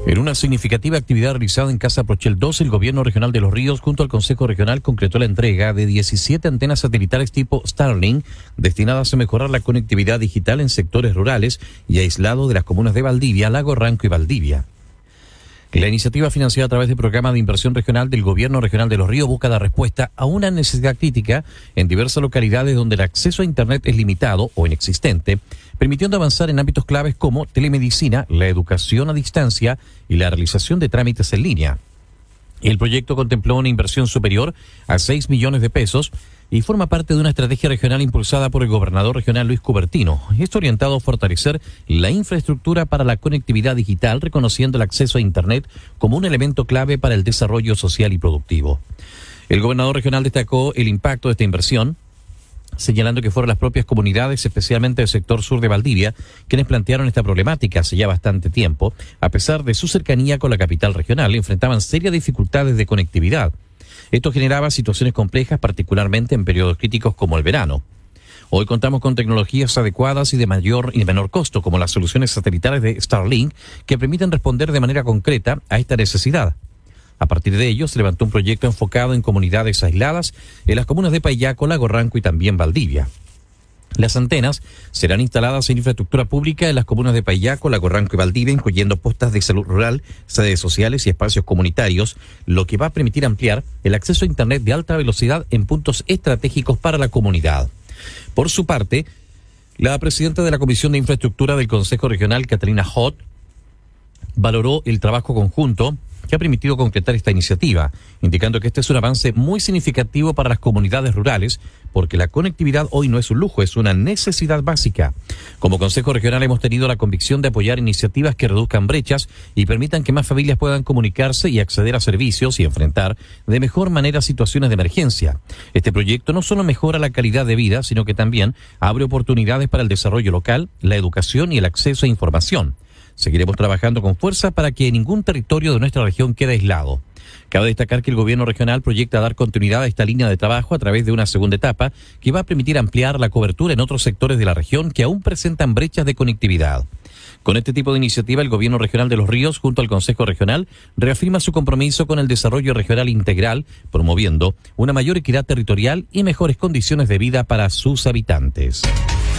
En una significativa actividad realizada en Casa Prochel 2, el Gobierno Regional de Los Ríos, junto al Consejo Regional, concretó la entrega de 17 antenas satelitales tipo Starlink, destinadas a mejorar la conectividad digital en sectores rurales y aislados de las comunas de Valdivia, Lago Ranco y Valdivia. La iniciativa, financiada a través del Programa de Inversión Regional del Gobierno Regional de Los Ríos, busca dar respuesta a una necesidad crítica en diversas localidades donde el acceso a Internet es limitado o inexistente, permitiendo avanzar en ámbitos claves como telemedicina, la educación a distancia y la realización de trámites en línea. El proyecto contempló una inversión superior a 6 millones de pesos y forma parte de una estrategia regional impulsada por el gobernador regional Luis Cubertino. Esto orientado a fortalecer la infraestructura para la conectividad digital, reconociendo el acceso a Internet como un elemento clave para el desarrollo social y productivo. El gobernador regional destacó el impacto de esta inversión, señalando que fueron las propias comunidades, especialmente del sector sur de Valdivia, quienes plantearon esta problemática hace ya bastante tiempo. A pesar de su cercanía con la capital regional, enfrentaban serias dificultades de conectividad. Esto generaba situaciones complejas, particularmente en periodos críticos como el verano. Hoy contamos con tecnologías adecuadas y de mayor y menor costo, como las soluciones satelitales de Starlink, que permiten responder de manera concreta a esta necesidad. A partir de ello, se levantó un proyecto enfocado en comunidades aisladas en las comunas de Paillaco, Lago Ranco y también Valdivia. Las antenas serán instaladas en infraestructura pública en las comunas de Paillaco, Lago Ranco y Valdivia, incluyendo postas de salud rural, sedes sociales y espacios comunitarios, lo que va a permitir ampliar el acceso a Internet de alta velocidad en puntos estratégicos para la comunidad. Por su parte, la presidenta de la Comisión de Infraestructura del Consejo Regional, Catalina Hot, valoró el trabajo conjunto que ha permitido concretar esta iniciativa, indicando que este es un avance muy significativo para las comunidades rurales, porque la conectividad hoy no es un lujo, es una necesidad básica. Como Consejo Regional hemos tenido la convicción de apoyar iniciativas que reduzcan brechas y permitan que más familias puedan comunicarse y acceder a servicios y enfrentar de mejor manera situaciones de emergencia. Este proyecto no solo mejora la calidad de vida, sino que también abre oportunidades para el desarrollo local, la educación y el acceso a información. Seguiremos trabajando con fuerza para que ningún territorio de nuestra región quede aislado. Cabe destacar que el gobierno regional proyecta dar continuidad a esta línea de trabajo a través de una segunda etapa que va a permitir ampliar la cobertura en otros sectores de la región que aún presentan brechas de conectividad. Con este tipo de iniciativa, el gobierno regional de Los Ríos, junto al Consejo Regional, reafirma su compromiso con el desarrollo regional integral, promoviendo una mayor equidad territorial y mejores condiciones de vida para sus habitantes.